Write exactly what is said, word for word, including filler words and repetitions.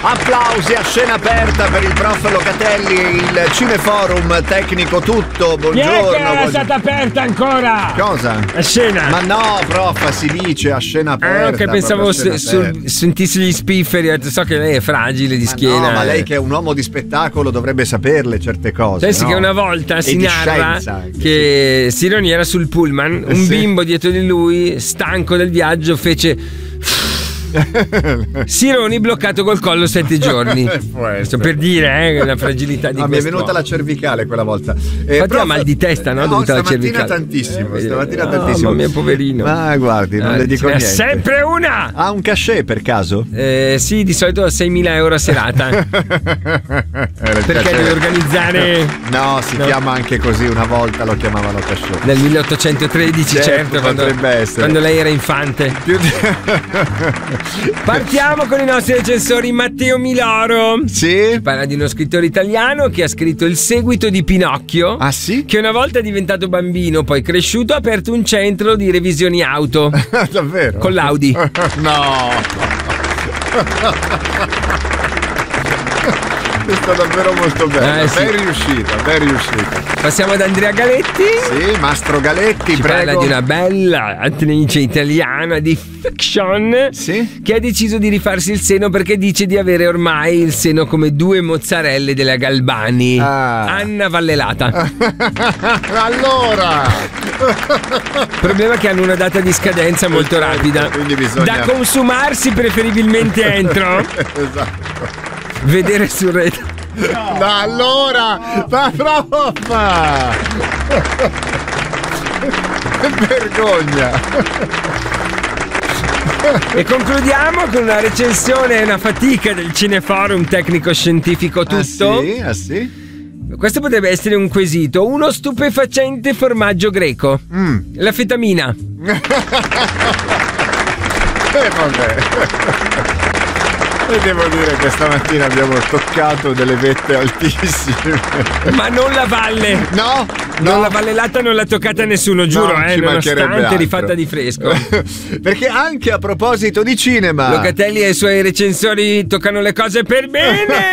Applausi a scena aperta per il prof Locatelli, il Cineforum tecnico tutto. Buongiorno. Chi è che era buongiorno. stata aperta ancora? Cosa? A scena. Ma no, prof, si dice a scena aperta. Ah, che pensavo scena se, su, sentissi gli spifferi. So che lei è fragile di ma schiena. No, ma lei che è un uomo di spettacolo dovrebbe saperle certe cose. Pensi no? che una volta E si di narra scienza anche, che Sironi era sul pullman, un Sì. bimbo dietro di lui, stanco del viaggio, fece Sironi bloccato col collo sette giorni. Sto per dire, eh, la fragilità di no, mi è questo. venuta la cervicale quella volta. Eh, Infatti prof, ha mal di testa, no? No, Dovuta alla stamattina cervicale. tantissimo, Eh, stamattina no, tantissimo. Mamma mia, poverino. Ma guardi, non Eh, le dico ce n'è niente. sempre una! Ha un cachet per caso? Eh, sì, di solito seimila euro a serata. Perché deve organizzare. No, si No. chiama anche così, una volta lo chiamavano cachet. Nel milleottocentotredici, Certo, certo, quando, potrebbe essere. quando lei era infante. Più di... Partiamo con i nostri recensori. Matteo Miloro Sì? parla di uno scrittore italiano che ha scritto il seguito di Pinocchio. Ah sì? Che una volta diventato bambino, poi cresciuto, ha aperto un centro di revisioni auto. Davvero? Con l'Audi. No. Sta davvero molto bella, Eh, sì. ben riuscita, ben riuscita. Passiamo ad Andrea Galetti. Sì, Mastro Galetti, Ci prego. parla di una bella attrice italiana di fiction, Sì? che ha deciso di rifarsi il seno perché dice di avere ormai il seno come due mozzarelle della Galbani. Ah. Anna Vallelata. Allora, Problema che hanno una data di scadenza molto rapida, quindi bisogna- da consumarsi preferibilmente entro. esatto. Vedere su rete. No, allora, ma prof! Che vergogna! E concludiamo con una recensione e una fatica del Cineforum tecnico-scientifico tutto. Ah sì? Ah sì? Questo potrebbe essere un quesito. Uno stupefacente formaggio greco. Mm. La fetamina. Eh vabbè. E devo dire che stamattina abbiamo toccato delle vette altissime. Ma non la valle. No? Non No. la vallelata non l'ha toccata nessuno, giuro, No, eh, ci mancherebbe nonostante altro. rifatta di fresco. Perché anche a proposito di cinema, Locatelli e i suoi recensori toccano le cose per bene.